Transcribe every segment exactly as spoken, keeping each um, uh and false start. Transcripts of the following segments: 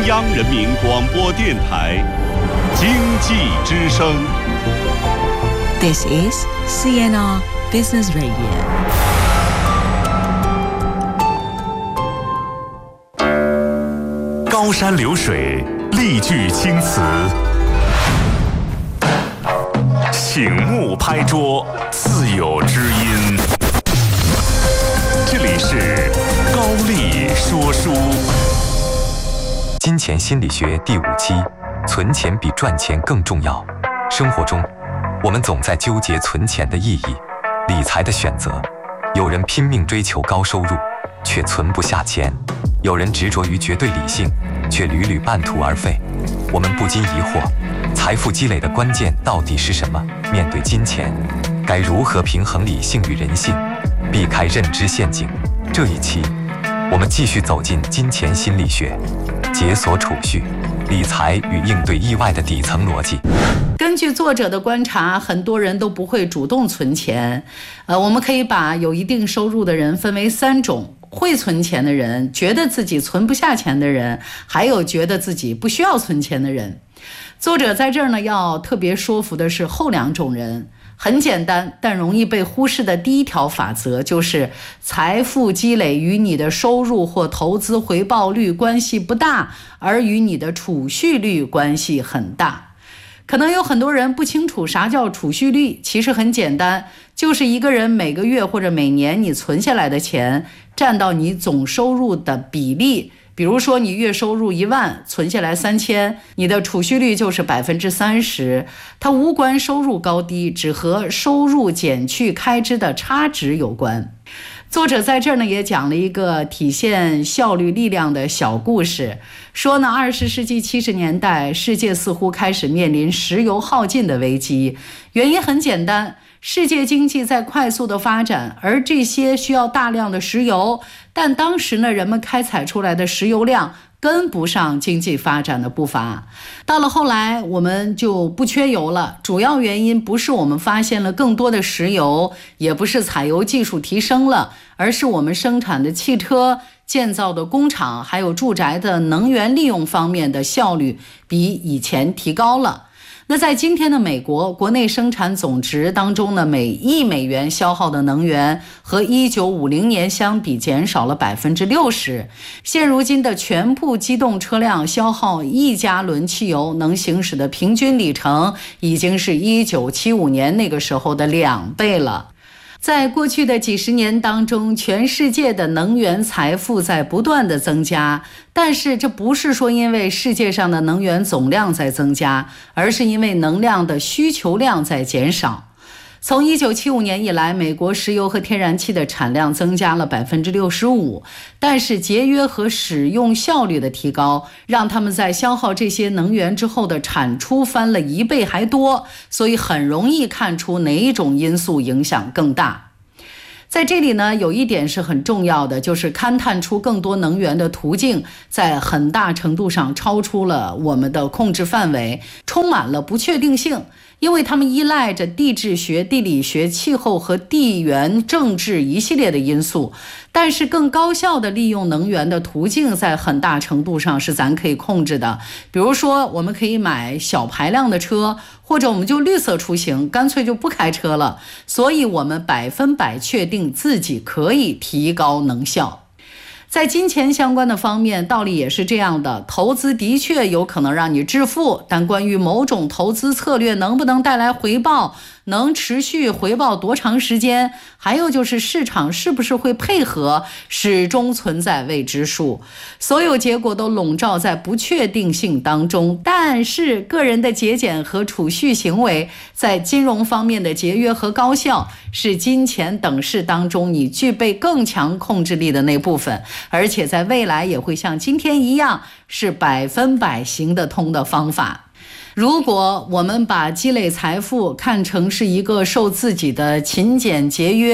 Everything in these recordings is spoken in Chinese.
央人民广播电台经济之声。 This is C N R Business Radio。 高山流水，丽句青词，醒目拍桌，自有知音。这里是高丽说书。 金钱心理学第五期：存钱比赚钱更重要。生活中，我们总在纠结存钱的意义、理财的选择。有人拼命追求高收入，却存不下钱；有人执着于绝对理性，却屡屡半途而废。我们不禁疑惑，财富积累的关键到底是什么？面对金钱，该如何平衡理性与人性，避开认知陷阱？这一期，我们继续走进金钱心理学，解锁储蓄、理财与应对意外的底层逻辑。 根据作者的观察，很多人都不会主动存钱。呃，我们可以把有一定收入的人分为三种：会存钱的人，觉得自己存不下钱的人，还有觉得自己不需要存钱的人。作者在这儿呢，要特别说服的是后两种人。很简单，但容易被忽视的第一条法则就是：财富积累与你的收入或投资回报率关系不大，而与你的储蓄率关系很大。可能有很多人不清楚啥叫储蓄率，其实很简单，就是一个人每个月或者每年你存下来的钱占到你总收入的比例。比如说你月收入一万，存下来三千，你的储蓄率就是百分之三十。它无关收入高低，只和收入减去开支的差值有关。作者在这儿呢也讲了一个体现效率力量的小故事，说呢二十世纪七十年代，世界似乎开始面临石油耗尽的危机。原因很简单，世界经济在快速的发展，而这些需要大量的石油，但当时呢人们开采出来的石油量跟不上经济发展的步伐。到了后来我们就不缺油了，主要原因不是我们发现了更多的石油，也不是采油技术提升了，而是我们生产的汽车、建造的工厂还有住宅的能源利用方面的效率比以前提高了。那在今天的美国，国内生产总值当中呢，每亿美元消耗的能源和一九五零年相比减少了百分之六十。现如今的全部机动车辆消耗一加仑汽油能行驶的平均里程，已经是一九七五年那个时候的两倍了。在过去的几十年当中，全世界的能源财富在不断的增加，但是这不是说因为世界上的能源总量在增加，而是因为能量的需求量在减少。从一九七五年以来，美国石油和天然气的产量增加了百分之六十五，但是节约和使用效率的提高，让他们在消耗这些能源之后的产出翻了一倍还多，所以很容易看出哪一种因素影响更大。在这里呢，有一点是很重要的，就是勘探出更多能源的途径，在很大程度上超出了我们的控制范围，充满了不确定性，因为他们依赖着地质学、地理学、气候和地缘政治一系列的因素。但是更高效的利用能源的途径在很大程度上是咱可以控制的。比如说我们可以买小排量的车，或者我们就绿色出行，干脆就不开车了。所以我们百分百确定自己可以提高能效。在金钱相关的方面，道理也是这样的，投资的确有可能让你致富，但关于某种投资策略能不能带来回报，能持续回报多长时间，还有就是市场是不是会配合，始终存在未知数。所有结果都笼罩在不确定性当中，但是个人的节俭和储蓄行为，在金融方面的节约和高效，是金钱等式当中你具备更强控制力的那部分，而且在未来也会像今天一样，是百分百行得通的方法。如果我们把积累财富看成是一个受自己的勤俭节约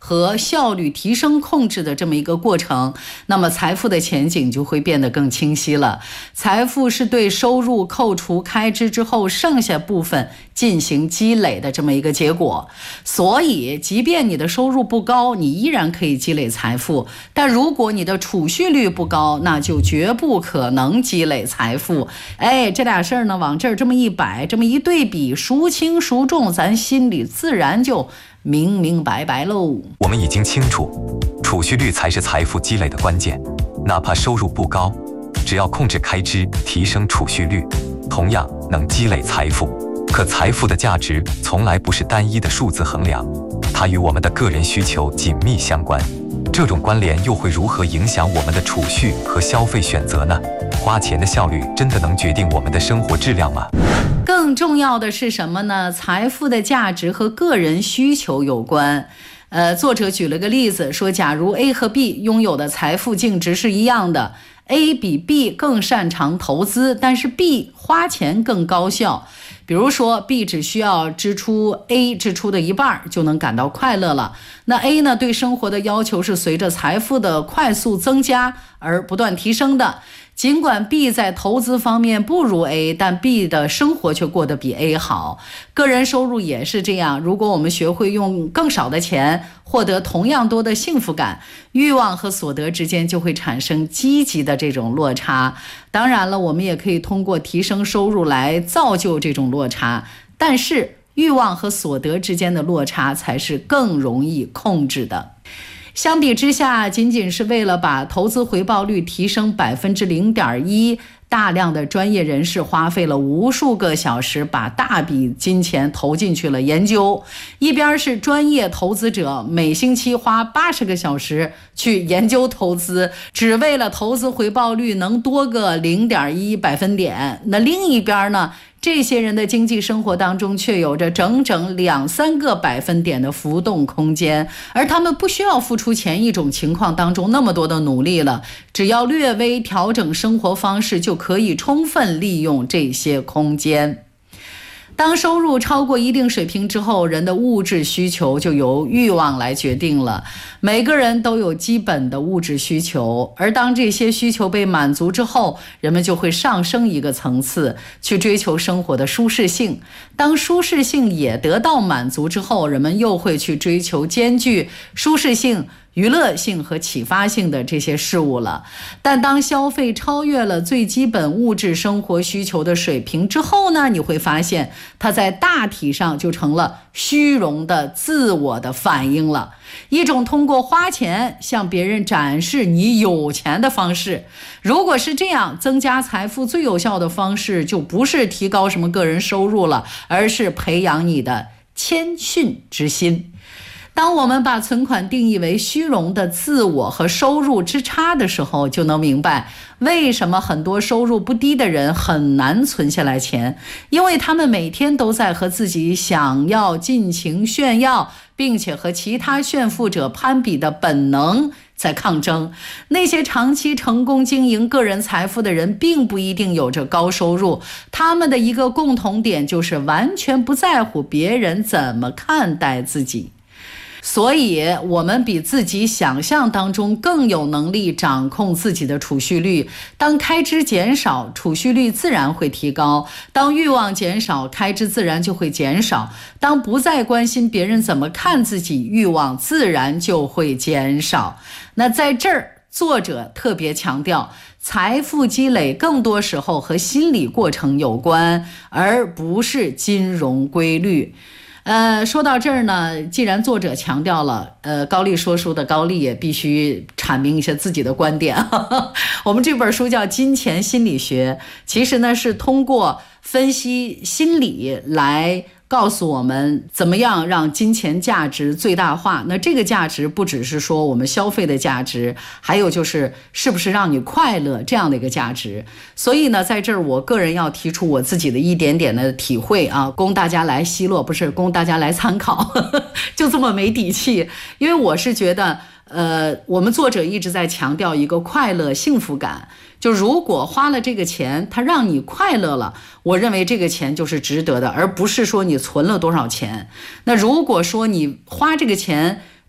和效率提升控制的这么一个过程，那么财富的前景就会变得更清晰了。财富是对收入扣除开支之后剩下部分进行积累的这么一个结果。所以即便你的收入不高，你依然可以积累财富，但如果你的储蓄率不高，那就绝不可能积累财富。哎，这俩事儿呢往这儿这么一摆，这么一对比，孰轻孰重，咱心里自然就明明白白喽。 我们已经清楚，储蓄率才是财富积累的关键。哪怕收入不高，只要控制开支，提升储蓄率，同样能积累财富。可财富的价值从来不是单一的数字衡量，它与我们的个人需求紧密相关。这种关联又会如何影响我们的储蓄和消费选择呢？花钱的效率真的能决定我们的生活质量吗？ 更重要的是什么呢？财富的价值和个人需求有关。呃，作者举了个例子，说假如 A 和 B 拥有的财富净值是一样的， A 比 B 更擅长投资，但是 B 花钱更高效。比如说 B 只需要支出 A 支出的一半就能感到快乐了。那 A 呢，对生活的要求是随着财富的快速增加而不断提升的。尽管 B 在投资方面不如 A， 但 B 的生活却过得比 A 好。个人收入也是这样，如果我们学会用更少的钱获得同样多的幸福感，欲望和所得之间就会产生积极的这种落差。当然了，我们也可以通过提升收入来造就这种落差，但是欲望和所得之间的落差才是更容易控制的。相比之下，仅仅是为了把投资回报率提升百分之零点一，大量的专业人士花费了无数个小时，把大笔金钱投进去了研究。一边是专业投资者每星期花八十个小时去研究投资，只为了投资回报率能多个零点一百分点。那另一边呢？这些人的经济生活当中却有着整整两三个百分点的浮动空间，而他们不需要付出前一种情况当中那么多的努力了，只要略微调整生活方式，就可以充分利用这些空间。当收入超过一定水平之后，人的物质需求就由欲望来决定了。每个人都有基本的物质需求，而当这些需求被满足之后，人们就会上升一个层次，去追求生活的舒适性。当舒适性也得到满足之后，人们又会去追求兼具舒适性、娱乐性和启发性的这些事物了。但当消费超越了最基本物质生活需求的水平之后呢，你会发现它在大体上就成了虚荣的自我的反应了，一种通过花钱向别人展示你有钱的方式。如果是这样，增加财富最有效的方式就不是提高什么个人收入了，而是培养你的谦逊之心。当我们把存款定义为虚荣的自我和收入之差的时候，就能明白为什么很多收入不低的人很难存下来钱，因为他们每天都在和自己想要尽情炫耀，并且和其他炫富者攀比的本能在抗争。那些长期成功经营个人财富的人并不一定有着高收入，他们的一个共同点就是完全不在乎别人怎么看待自己。所以我们比自己想象当中更有能力掌控自己的储蓄率。当开支减少，储蓄率自然会提高；当欲望减少，开支自然就会减少；当不再关心别人怎么看自己，欲望自然就会减少。那在这儿，作者特别强调，财富积累更多时候和心理过程有关，而不是金融规律。呃，说到这儿呢，既然作者强调了，呃，高丽说书的高丽也必须阐明一些自己的观点。我们这本书叫《金钱心理学》，其实呢是通过分析心理来告诉我们怎么样让金钱价值最大化。那这个价值不只是说我们消费的价值，还有就是是不是让你快乐这样的一个价值。所以呢，在这儿我个人要提出我自己的一点点的体会啊，供大家来奚落，不是供大家来参考。就这么没底气，因为我是觉得呃，我们作者一直在强调一个快乐幸福感，就如果花了这个钱它让你快乐了，我认为这个钱就是值得的，而不是说你存了多少钱。那如果说你花这个钱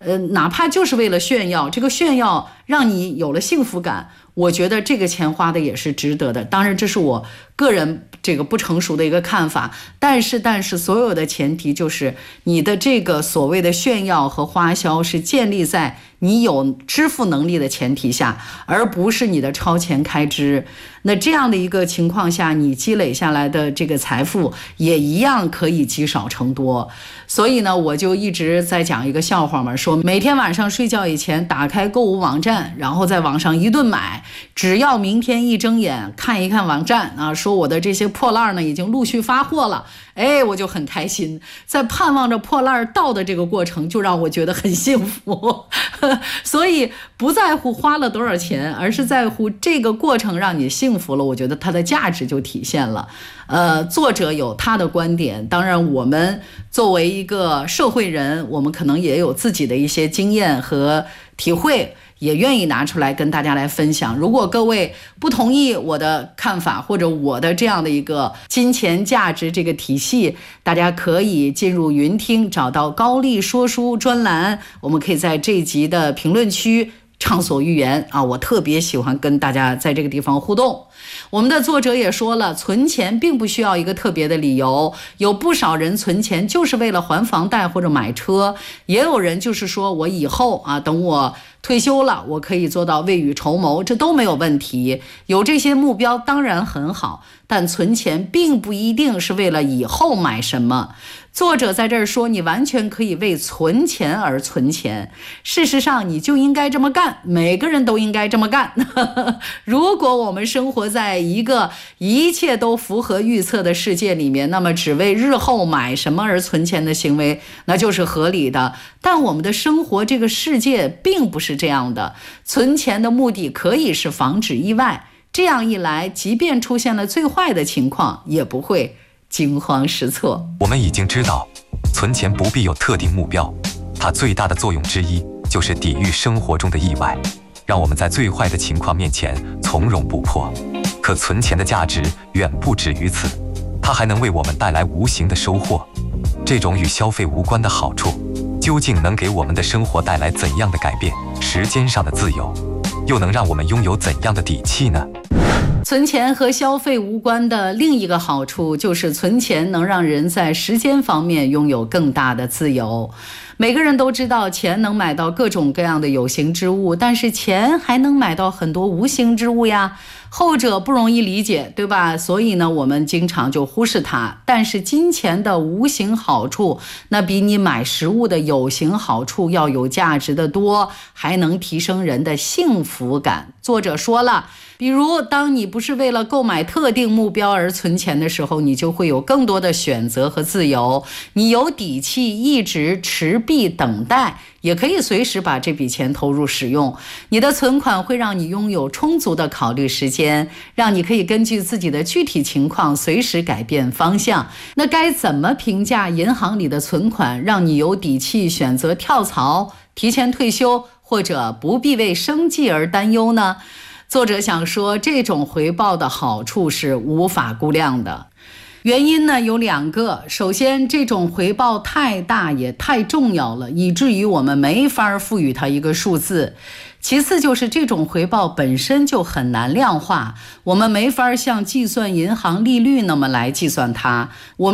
呃，哪怕就是为了炫耀，这个炫耀让你有了幸福感，我觉得这个钱花的也是值得的。当然，这是我个人这个不成熟的一个看法，但是但是所有的前提就是你的这个所谓的炫耀和花销是建立在你有支付能力的前提下，而不是你的超前开支。那这样的一个情况下，你积累下来的这个财富也一样可以积少成多。所以呢，我就一直在讲一个笑话嘛，说每天晚上睡觉以前打开购物网站，然后在网上一顿买，只要明天一睁眼看一看网站啊，说我的这些破烂呢已经陆续发货了，哎，我就很开心。在盼望着破烂到的这个过程，就让我觉得很幸福。所以不在乎花了多少钱，而是在乎这个过程让你幸福了，我觉得它的价值就体现了。呃，作者有他的观点，当然我们作为一个社会人，我们可能也有自己的一些经验和体会，也愿意拿出来跟大家来分享。如果各位不同意我的看法，或者我的这样的一个金钱价值这个体系，大家可以进入云听，找到高丽说书专栏，我们可以在这一集的评论区畅所欲言啊！我特别喜欢跟大家在这个地方互动。我们的作者也说了，存钱并不需要一个特别的理由，有不少人存钱就是为了还房贷或者买车，也有人就是说我以后啊，等我退休了，我可以做到未雨绸缪，这都没有问题。有这些目标当然很好，但存钱并不一定是为了以后买什么。作者在这儿说，你完全可以为存钱而存钱，事实上你就应该这么干，每个人都应该这么干。如果我们生活在一个一切都符合预测的世界里面，那么只为日后买什么而存钱的行为，那就是合理的。但我们的生活这个世界并不是这样的，存钱的目的可以是防止意外，这样一来，即便出现了最坏的情况，也不会惊慌失措。 我们已经知道，存钱不必有特定目标，它最大的作用之一就是抵御生活中的意外，让我们在最坏的情况面前从容不迫。可存钱的价值远不止于此，它还能为我们带来无形的收获。这种与消费无关的好处，究竟能给我们的生活带来怎样的改变？时间上的自由，又能让我们拥有怎样的底气呢？ 存钱和消费无关的另一个好处，就是存钱能让人在时间方面拥有更大的自由。每个人都知道钱能买到各种各样的有形之物，但是钱还能买到很多无形之物呀，后者不容易理解，对吧？所以呢，我们经常就忽视它。但是金钱的无形好处，那比你买食物的有形好处要有价值的多，还能提升人的幸福感。作者说了，比如当你不是为了购买特定目标而存钱的时候，你就会有更多的选择和自由，你有底气一直持币等待，也可以随时把这笔钱投入使用。你的存款会让你拥有充足的考虑时间，让你可以根据自己的具体情况随时改变方向。那该怎么评价银行里的存款，让你有底气选择跳槽、提前退休，或者不必为生计而担忧呢？作者想说，这种回报的好处是无法估量的。原因呢有两个，首先这种回报太大也太重要了，以至于我们没法赋予它一个数字。其次就是这种回报本身就很难量化，我们没法像计算银行利率那么来计算它。我们